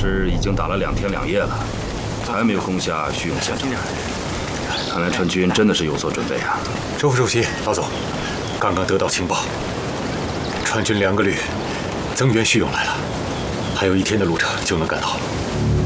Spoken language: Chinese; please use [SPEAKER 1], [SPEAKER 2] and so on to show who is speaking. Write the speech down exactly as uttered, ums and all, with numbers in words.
[SPEAKER 1] 是已经打了两天两夜了，还没有攻下叙永县城。看来川军真的是有所准备啊！
[SPEAKER 2] 周副主席，老总，刚刚得到情报，川军两个旅增援叙永来了，还有一天的路程就能赶到。